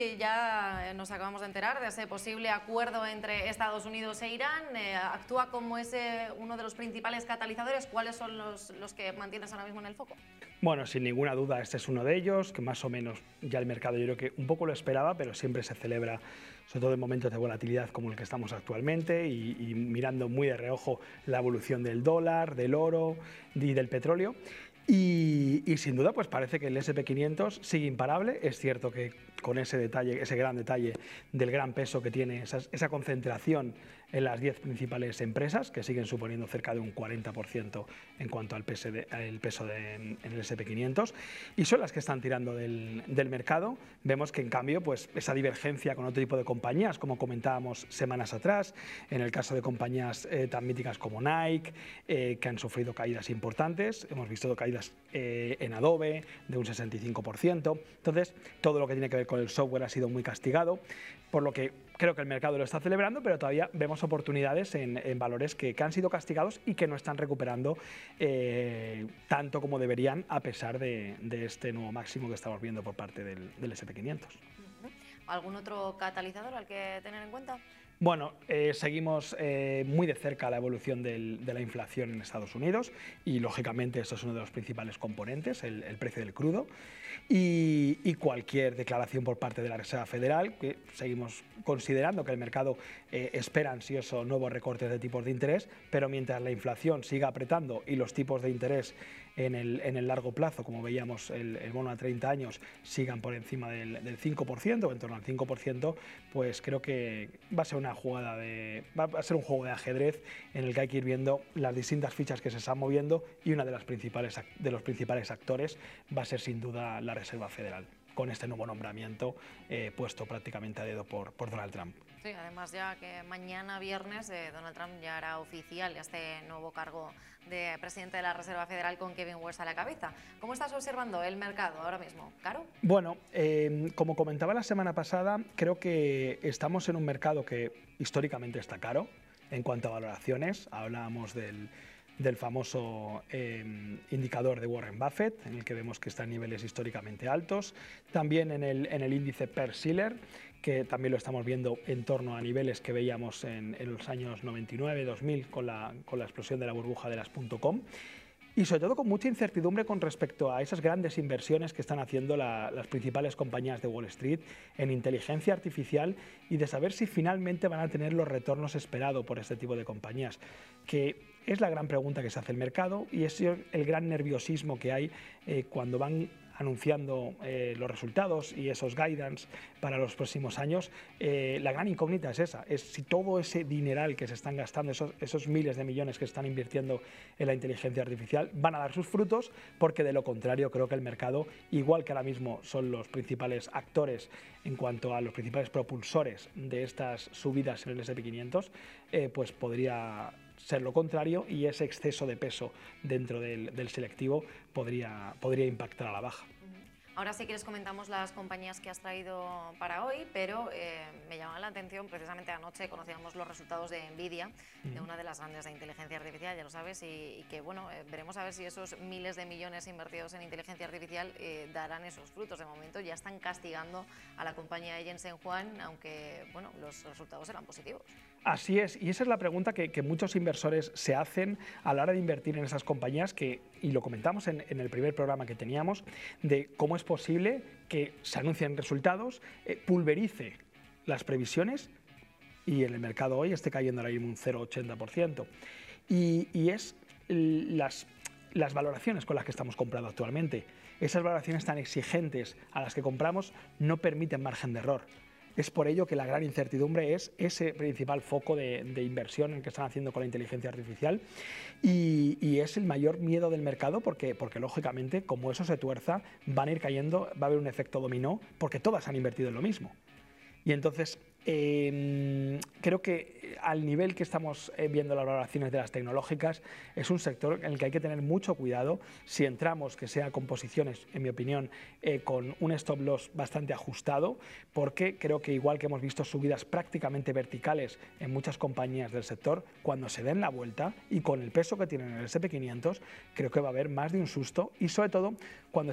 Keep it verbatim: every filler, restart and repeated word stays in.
Ya nos acabamos de enterar de ese posible acuerdo entre Estados Unidos e Irán. Eh, actúa como ese uno de los principales catalizadores. ¿Cuáles son los, los que mantienes ahora mismo en el foco? Bueno, sin ninguna duda este es uno de ellos, que más o menos ya el mercado yo creo que un poco lo esperaba, pero siempre se celebra, sobre todo en momentos de volatilidad como el que estamos actualmente, y, y mirando muy de reojo la evolución del dólar, del oro y del petróleo. Y, y sin duda pues parece que el ese and pe quinientos sigue imparable. Es cierto que con ese detalle, ese gran detalle del gran peso que tiene esa, esa concentración en las diez principales empresas, que siguen suponiendo cerca de un cuarenta por ciento en cuanto al peso, de, el peso de, en el ese and pe quinientos, y son las que están tirando del, del mercado. Vemos que en cambio pues esa divergencia con otro tipo de compañías, como comentábamos semanas atrás, en el caso de compañías eh, tan míticas como Nike, eh, que han sufrido caídas importantes. Hemos visto caídas eh, en Adobe de un sesenta y cinco por ciento. Entonces, todo lo que tiene que ver con el software ha sido muy castigado, por lo que creo que el mercado lo está celebrando, pero todavía vemos oportunidades en, en valores que, que han sido castigados y que no están recuperando eh, tanto como deberían, a pesar de, de este nuevo máximo que estamos viendo por parte del, del ese and pe quinientos. ¿Algún otro catalizador al que tener en cuenta? Bueno, eh, seguimos eh, muy de cerca la evolución del, de la inflación en Estados Unidos y, lógicamente, esto es uno de los principales componentes, el, el precio del crudo, y, y cualquier declaración por parte de la Reserva Federal, que seguimos considerando que el mercado eh, espera ansioso nuevos recortes de tipos de interés, pero mientras la inflación siga apretando y los tipos de interés en el, en el largo plazo, como veíamos el, el bono a treinta años, sigan por encima del, del cinco por ciento o en torno al cinco por ciento, pues creo que va a ser una jugada de, va a ser un juego de ajedrez en el que hay que ir viendo las distintas fichas que se están moviendo, y una de las principales de los principales actores va a ser sin duda la Reserva Federal, con este nuevo nombramiento eh, puesto prácticamente a dedo por, por Donald Trump. Sí, además ya que mañana viernes eh, Donald Trump ya hará oficial este nuevo cargo de presidente de la Reserva Federal, con Kevin Warsh a la cabeza. ¿Cómo estás observando el mercado ahora mismo? ¿Caro? Bueno, eh, como comentaba la semana pasada, creo que estamos en un mercado que históricamente está caro en cuanto a valoraciones. Hablábamos del del famoso eh, indicador de Warren Buffett, en el que vemos que está en niveles históricamente altos. También en el, en el índice Per-Shiller, que también lo estamos viendo en torno a niveles que veíamos en, en los años noventa y nueve, dos mil, con la, con la explosión de la burbuja de las .com. Y sobre todo con mucha incertidumbre con respecto a esas grandes inversiones que están haciendo la, las principales compañías de Wall Street en inteligencia artificial, y de saber si finalmente van a tener los retornos esperados por este tipo de compañías, que es la gran pregunta que se hace el mercado, y es el gran nerviosismo que hay eh, cuando van anunciando eh, los resultados y esos guidance para los próximos años. Eh, la gran incógnita es esa, es si todo ese dineral que se están gastando, esos, esos miles de millones que están invirtiendo en la inteligencia artificial, van a dar sus frutos, porque de lo contrario creo que el mercado, igual que ahora mismo son los principales actores en cuanto a los principales propulsores de estas subidas en el ese and pe quinientos, eh, pues podría ser lo contrario, y ese exceso de peso dentro del, del selectivo podría, podría impactar a la baja. Ahora, si quieres, comentamos las compañías que has traído para hoy, pero eh, me llama la atención, precisamente anoche conocíamos los resultados de Nvidia, uh-huh. de una de las grandes de inteligencia artificial, ya lo sabes, y, y que bueno, eh, veremos a ver si esos miles de millones invertidos en inteligencia artificial eh, darán esos frutos. De momento ya están castigando a la compañía de Jensen Huang, aunque bueno, los resultados eran positivos. Así es, y esa es la pregunta que, que muchos inversores se hacen a la hora de invertir en esas compañías, que, y lo comentamos en, en el primer programa que teníamos, de cómo es posible que se anuncien resultados, eh, pulverice las previsiones y en el mercado hoy esté cayendo ahora mismo un cero coma ochenta por ciento. Y, y es las, las valoraciones con las que estamos comprando actualmente. Esas valoraciones tan exigentes a las que compramos no permiten margen de error. Es por ello que la gran incertidumbre es ese principal foco de, de inversión en que están haciendo con la inteligencia artificial, y, y es el mayor miedo del mercado, porque, porque lógicamente, como eso se tuerza, van a ir cayendo, va a haber un efecto dominó, porque todas han invertido en lo mismo. Y entonces eh, creo que al nivel que estamos eh, viendo las valoraciones de las tecnológicas, es un sector en el que hay que tener mucho cuidado. Si entramos, que sea con posiciones, en mi opinión, eh, con un stop loss bastante ajustado, porque creo que, igual que hemos visto subidas prácticamente verticales en muchas compañías del sector, cuando se den la vuelta y con el peso que tienen en el ese and pe quinientos, creo que va a haber más de un susto, y sobre todo cuando